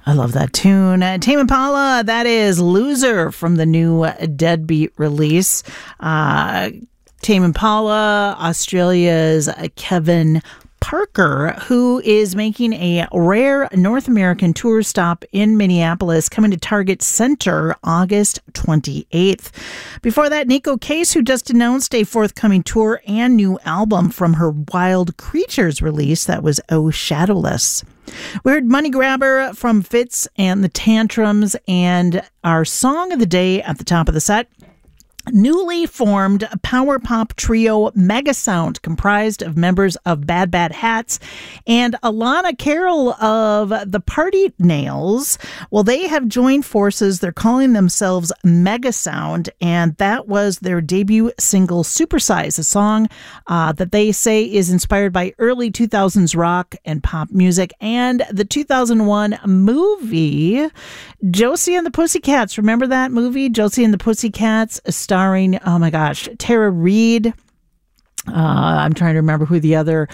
I love that tune. Tame Impala, that is Loser from the new Deadbeat release. Tame Impala, Australia's Kevin Parker, who is making a rare North American tour stop in Minneapolis, coming to Target Center August 28th. Before that, Nico Case, who just announced a forthcoming tour and new album from her Wild Creatures release that was Oh Shadowless. We heard Money Grabber from Fitz and the Tantrums, and our song of the day at the top of the set. Newly formed power pop trio Megasound, comprised of members of Bad Bad Hats and Alana Carroll of the Party Nails. Well, they have joined forces. They're calling themselves Megasound, and that was their debut single, Supersize, a song that they say is inspired by early 2000s rock and pop music and the 2001 movie Josie and the Pussycats. Remember that movie, Josie and the Pussycats, starring, oh my gosh, Tara Reid. I'm trying to remember who the other,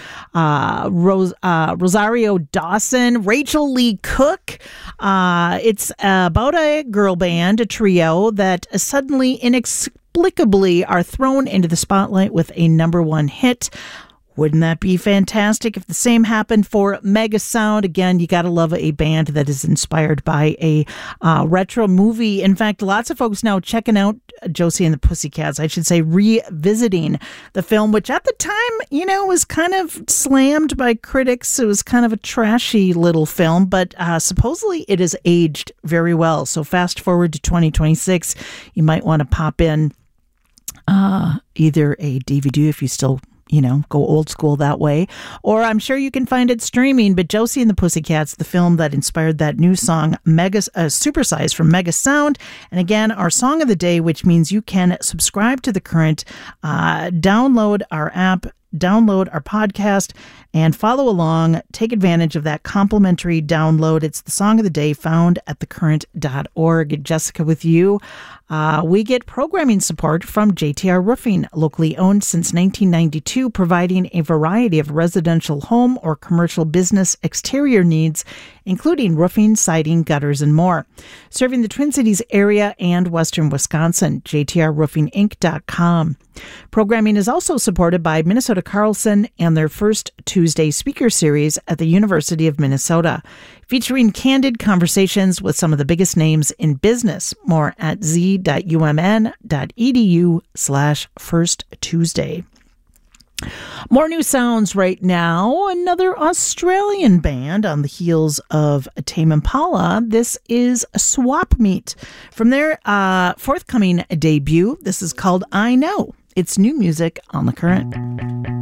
Rosario Dawson, Rachel Lee Cook. It's about a girl band, a trio that suddenly, inexplicably are thrown into the spotlight with a number one hit. Wouldn't that be fantastic if the same happened for Megasound? Again, you got to love a band that is inspired by a retro movie. In fact, lots of folks now checking out Josie and the Pussycats, I should say, revisiting the film, which at the time, was kind of slammed by critics. It was kind of a trashy little film, but supposedly it has aged very well. So fast forward to 2026, you might want to pop in either a DVD if you still go old school that way. Or I'm sure you can find it streaming. But Josie and the Pussycats, the film that inspired that new song, Supersize from Megasound. And again, our song of the day, which means you can subscribe to The Current, download our app, download our podcast, and follow along. Take advantage of that complimentary download. It's the song of the day found at thecurrent.org. Jessica with you. We get programming support from JTR Roofing, locally owned since 1992, providing a variety of residential home or commercial business exterior needs, including roofing, siding, gutters, and more. Serving the Twin Cities area and western Wisconsin, jtrroofinginc.com. Programming is also supported by Minnesota Carlson and their First Tuesday speaker series at the University of Minnesota, featuring candid conversations with some of the biggest names in business. More at z.umn.edu/firsttuesday. More new sounds right now. Another Australian band on the heels of Tame Impala. This is Swap Meet from their forthcoming debut. This is called I Know. It's new music on The Current.